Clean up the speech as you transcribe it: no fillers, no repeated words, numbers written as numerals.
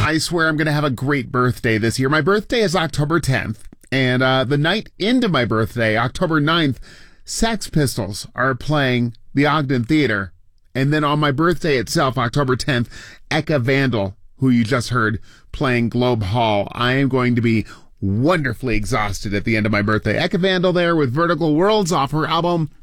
I swear I'm going to have a great birthday this year. My birthday is October 10th, and the night into my birthday, October 9th, Sex Pistols are playing the Ogden Theater. And then on my birthday itself, October 10th, Eka Vandal, who you just heard, playing Globe Hall. I am going to be wonderfully exhausted at the end of my birthday. Eka Vandal there with Vertical Worlds off her album